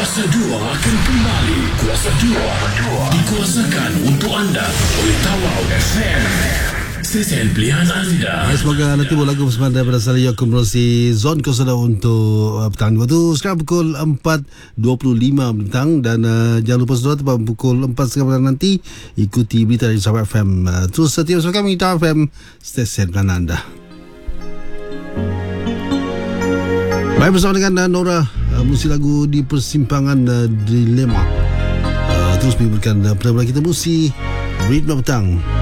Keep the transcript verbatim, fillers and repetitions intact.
Kuasa dua akan kembali. Kuasa dua dikuasakan untuk anda oleh Tawau F M. Stesen pilihan anda. Semoga nanti buat lagu bersama daripada saya Kumrosi Zon Kosoda untuk uh, petang dua tu. Sekarang pukul empat dua puluh lima petang. Dan uh, jangan lupa saudara tepat pukul empat tiga puluh nanti ikuti berita dari Sahabat F M. uh, Terus setia bersama kami Tawau F M, stesen pilihan anda. Baik, bersama dengan uh, Nora, uh, musik lagu di persimpangan uh, Dilema. uh, Terus memberikan uh, penerbangan kita musik Ritme Petang.